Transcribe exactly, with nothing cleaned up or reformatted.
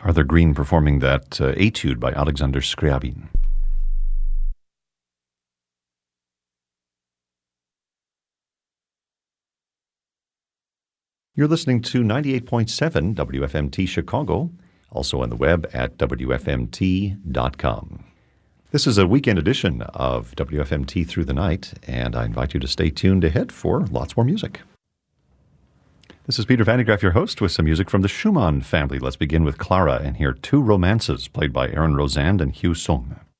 Arthur Green performing that uh, etude by Alexander Scriabin. You're listening to ninety-eight point seven W F M T Chicago, also on the web at W F M T dot com. This is a weekend edition of W F M T Through the Night, and I invite you to stay tuned ahead for lots more music. This is Peter Van de Graaff, your host, with some music from the Schumann family. Let's begin with Clara and hear Two Romances, played by Aaron Rosand and Hugh Sung.